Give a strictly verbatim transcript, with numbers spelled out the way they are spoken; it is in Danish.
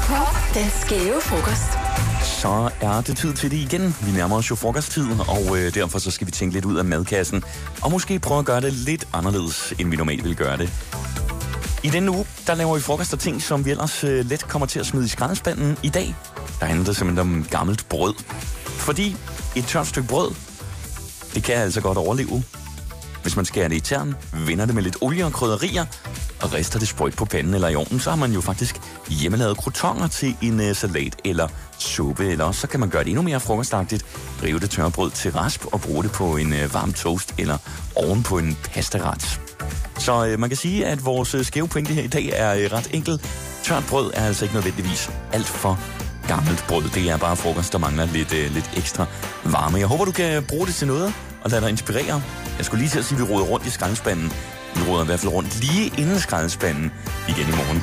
Top, den skæve frokost. Så er det tid til det igen. Vi nærmer os jo frokosttid, og øh, derfor så skal vi tænke lidt ud af madkassen. Og måske prøve at gøre det lidt anderledes, end vi normalt vil gøre det. I denne uge, der laver vi frokost og ting, som vi ellers øh, let kommer til at smide i skraldespanden. I dag, der handler det simpelthen om gammelt brød. Fordi et tørt stykke brød, det kan altså godt overleve. Hvis man skærer det i tern, vender det med lidt olie og krydderier, og rister det sprøjt på panden eller i ovnen, så har man jo faktisk hjemmelavet croutons til en uh, salat eller suppe. Eller også så kan man gøre det endnu mere frokostagtigt, rive det tørre brød til rasp og bruge det på en uh, varm toast eller oven på en pastaret. Så uh, man kan sige, at vores uh, skæve pointe her i dag er uh, ret enkel. Tørt brød er altså ikke nødvendigvis alt for gammelt brød. Det er bare frokost, der mangler lidt, uh, lidt ekstra varme. Jeg håber, du kan bruge det til noget og lade dig inspirere. Jeg skulle lige til at sige, at vi roder rundt i skraldespanden. Vi roder i hvert fald rundt lige inden skraldespanden igen i morgen.